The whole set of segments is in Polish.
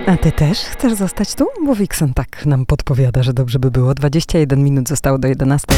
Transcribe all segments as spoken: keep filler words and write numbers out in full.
A ty też chcesz zostać tu? Bo Vixen tak nam podpowiada, że dobrze by było. dwadzieścia jeden minut zostało do jedenastej.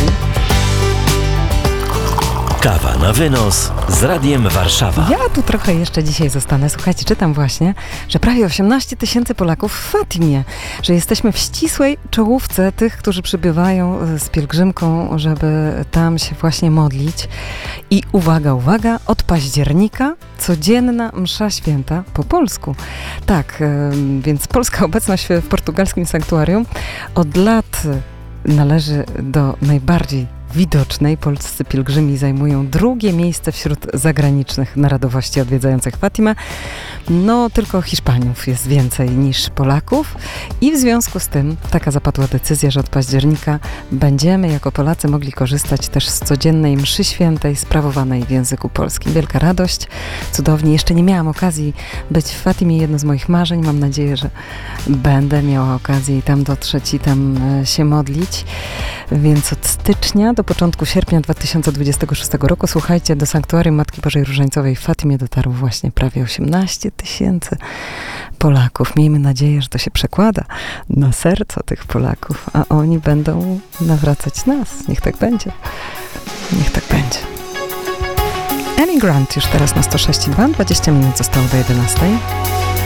Kawa na wynos z Radiem Warszawa. Ja tu trochę jeszcze dzisiaj zostanę. Słuchajcie, czytam właśnie, że prawie osiemnaście tysięcy Polaków w Fatimie, że jesteśmy w ścisłej czołówce tych, którzy przybywają z pielgrzymką, żeby tam się właśnie modlić. I uwaga, uwaga, od października codzienna msza święta po polsku. Tak, więc polska obecność w portugalskim sanktuarium od lat należy do najbardziej widocznej. Polscy pielgrzymi zajmują drugie miejsce wśród zagranicznych narodowości odwiedzających Fatimę. No, tylko Hiszpanów jest więcej niż Polaków i w związku z tym taka zapadła decyzja, że od października będziemy jako Polacy mogli korzystać też z codziennej mszy świętej sprawowanej w języku polskim. Wielka radość, cudownie. Jeszcze nie miałam okazji być w Fatimie, jedno z moich marzeń. Mam nadzieję, że będę miała okazję i tam dotrzeć i tam się modlić. Więc od stycznia do początku sierpnia dwa tysiące dwudziestego szóstego roku, słuchajcie, do Sanktuarium Matki Bożej Różańcowej w Fatimie dotarło właśnie prawie osiemnaście tysięcy Polaków. Miejmy nadzieję, że to się przekłada na serca tych Polaków, a oni będą nawracać nas. Niech tak będzie. Niech tak będzie. Amy Grant już teraz na sto sześć i dwa, dwadzieścia minut zostało do jedenastej.